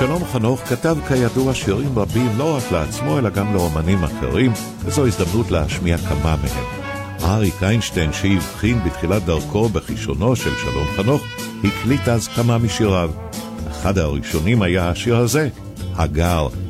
שלום חנוך כתב כידוע שירים רבים לא רק לעצמו אלא גם לאומנים אחרים, וזו הזדמנות להשמיע כמה מהם. אריק איינשטיין, שהבחין בתחילת דרכו בחישונו של שלום חנוך, הקליט אז כמה משיריו. אחד הראשונים היה השיר הזה, הגר,